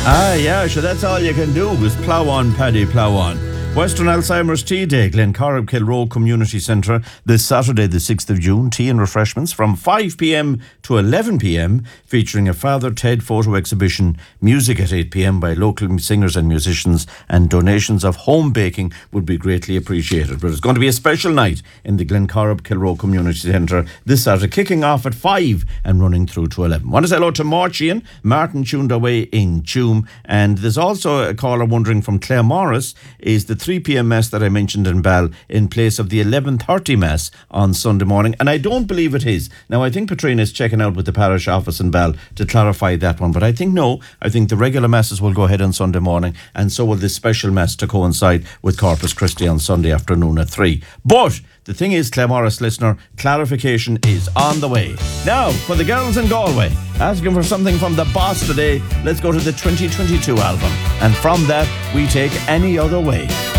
Yeah, sure, that's all you can do is plough on, Paddy, plough on. Western Alzheimer's Tea Day, Glencorrib Kilroe Community Centre, this Saturday, the 6th of June. Tea and refreshments from 5 p.m. to 11 p.m, featuring a Father Ted photo exhibition, music at 8 p.m. by local singers and musicians, and donations of home baking would be greatly appreciated. But it's going to be a special night in the Glencorrib Kilroe Community Centre this Saturday, kicking off at 5 and running through to 11. Want to say hello to Marchian, Martin tuned away in Tuam, and there's also a caller wondering from Clare Morris, is the 3 p.m. Mass that I mentioned in Ball in place of the 11:30 Mass on Sunday morning, and I don't believe it is. Now, I think Patrina is checking out with the parish office in Ball to clarify that one, but I think no. I think the regular Masses will go ahead on Sunday morning, and so will this special Mass to coincide with Corpus Christi on Sunday afternoon at 3. But the thing is, Claremorris listener, clarification is on the way. Now, for the girls in Galway, asking for something from the boss today, let's go to the 2022 album. And from that, we take Any Other Way.